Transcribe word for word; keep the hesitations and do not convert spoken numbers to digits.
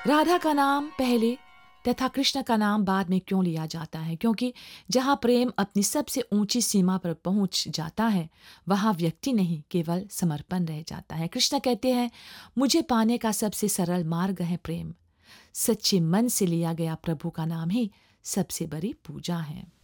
राधा का नाम पहले तथा कृष्ण का नाम बाद में क्यों लिया जाता है? क्योंकि जहाँ प्रेम अपनी सबसे ऊंची सीमा पर पहुंच जाता है, वहाँ व्यक्ति नहीं, केवल समर्पण रह जाता है। कृष्ण कहते हैं, मुझे पाने का सबसे सरल मार्ग है प्रेम। सच्चे मन से लिया गया प्रभु का नाम ही सबसे बड़ी पूजा है।